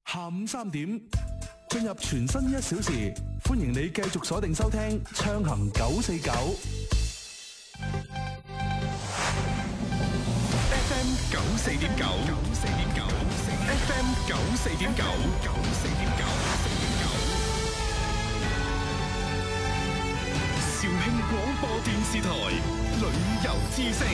下午3點，進入全新1小時，歡迎你繼續鎖定收聽暢行949 FM 94.9 FM 94.9肇慶廣播電視台旅遊之聲。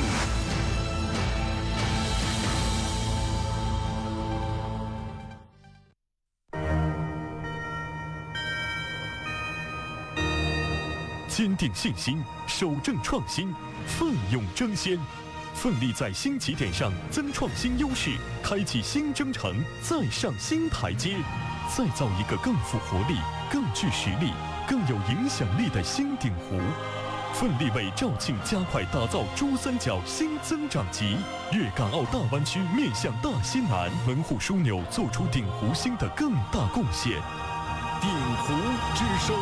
坚定信心，守正创新，奋勇争先，奋力在新起点上增创新优势，开启新征程，再上新台阶，再造一个更富活力、更具实力、更有影响力的新鼎湖。奋力为肇庆加快打造珠三角新增长极，粤港澳大湾区面向大西南，门户枢纽做出鼎湖新的更大贡献。鼎湖之声。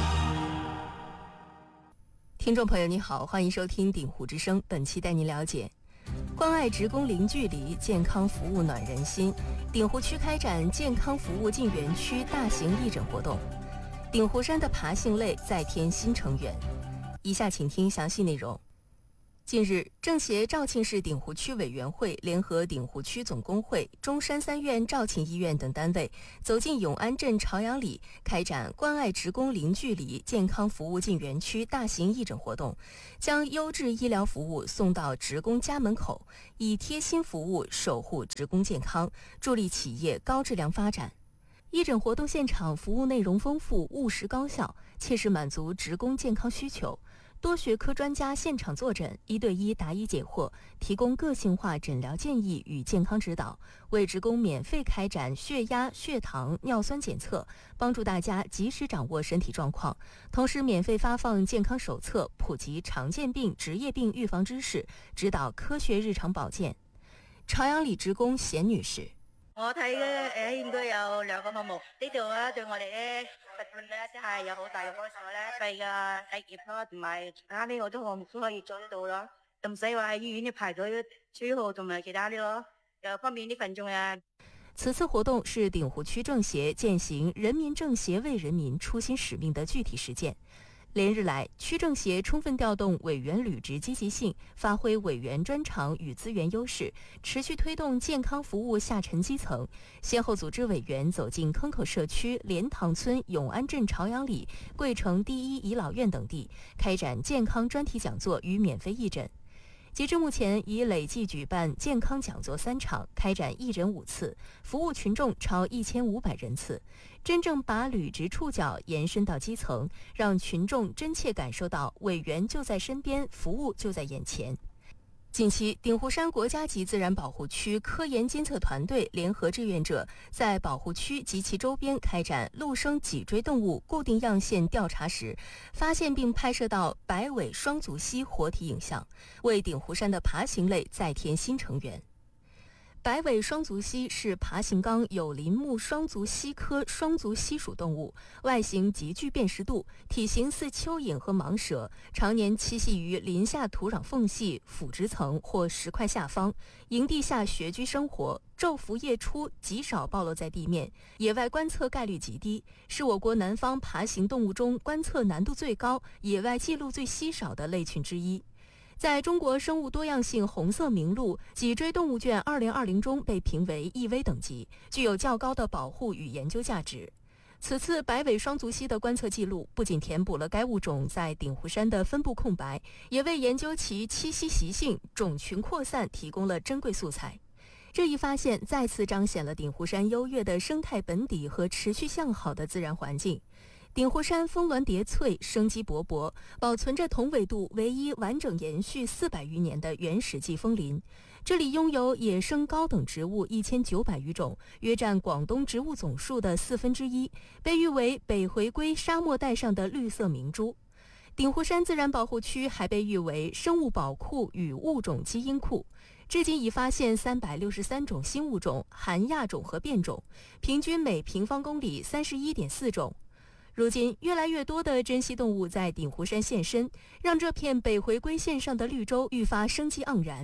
听众朋友你好，欢迎收听鼎湖之声，本期带您了解关爱职工零距离，健康服务暖人心。鼎湖区开展健康服务进园区大型义诊活动，鼎湖山的爬行类再添新成员。以下请听详细内容。近日，政协肇庆市鼎湖区委员会联合鼎湖区总工会、中山三院肇庆医院等单位，走进永安镇朝阳里，开展关爱职工零距离健康服务进园区大型义诊活动，将优质医疗服务送到职工家门口，以贴心服务守护职工健康，助力企业高质量发展。义诊活动现场服务内容丰富、务实高效，切实满足职工健康需求。多学科专家现场坐诊，1对1答疑解惑，提供个性化诊疗建议与健康指导，为职工免费开展血压、血糖、尿酸检测，帮助大家及时掌握身体状况。同时免费发放健康手册，普及常见病、职业病预防知识，指導科學日常保健。朝陽里職工冼女士。 我睇嘅應該有2個項目，呢度咧對我哋咧實際咧即係有好大嘅幫助咧，肺嘅體檢啦，同埋其他呢個都項目都可以做得到咯，就唔使話喺醫院要排隊催號同埋其他啲咯，又方便啲群眾啊。 此次活動是鼎湖區政協踐行人民政協為人民初心使命的具體實踐。連日來，區政協充分調動委員履職積極性，發揮委員專長與資源優勢，持續推動健康服務下沉基層，先後組織委員走進坑口社區、蓮塘村、永安鎮朝陽里、桂城第一頤老院等地，開展健康專題講座與免費義診。截至目前，已累計舉辦健康講座3場，開展義診5次，服務群眾超1500人次，真正把履職觸角延伸到基層，讓群眾真切感受到委員就在身邊，服務就在眼前。近期，鼎湖山國家級自然保護區科研監測團隊聯合志願者在保護區及其周邊開展陸生脊椎動物固定樣線調查時，發現並拍攝到白尾雙足蜥活體影像，為鼎湖山的爬行類再添新成員。白尾雙足蜥是爬行綱有鱗目雙足蜥科雙足蜥屬動物，外形極具辨識度，體型似蚯蚓和蟒蛇，常年棲息於林下土壤縫隙、腐殖層或石塊下方，營地下穴居生活，晝伏夜出，極少暴露在地面，野外觀測概率極低，是我國南方爬行動物中觀測難度最高、野外記錄最稀少的類群之一。在中國生物多樣性紅色名錄脊椎動物卷2020中被評為易危等級，具有較高的保護與研究價值。此次白尾雙足蜥的觀測記錄不僅填補了該物種在鼎湖山的分布空白，也為研究其棲息習性、種群擴散提供了珍貴素材。這一發現再次彰顯了鼎湖山優越的生態本底和持續向好的自然環境。鼎湖山峰巒疊翠，生機勃勃，保存着同緯度唯一完整延續400餘年的原始季風林。這裡擁有野生高等植物1900餘種，約佔廣東植物總數的1/4，被譽為北回歸沙漠帶上的綠色明珠。鼎湖山自然保護區還被譽為生物寶庫與物種基因庫，至今已發現363種新物種，含亞種和變種，平均每平方公里31.4種。如今，越來越多的珍稀動物在鼎湖山現身，讓這片北回歸線上的綠洲愈發生機盎然。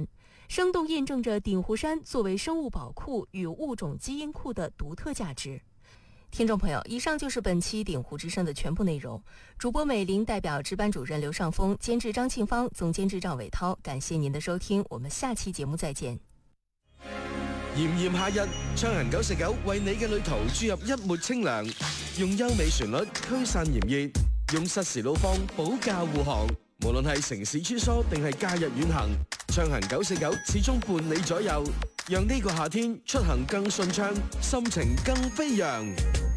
生动验证着鼎湖山作为生物宝库与物种基因库的独特价值。听众朋友，以上就是本期鼎湖之声的全部内容。主播美玲代表值班主任刘尚峰、监制张庆芳、总监制赵伟涛，感谢您的收听，我们下期節目再見。 炎炎夏日，暢行949為你嘅旅途注入一抹清涼，用優美旋律驅散炎熱，用實時路況保駕護航。無論係城市穿梭定係假日遠行，暢行949始終伴你左右，讓呢個夏天出行更順暢，心情更飛揚。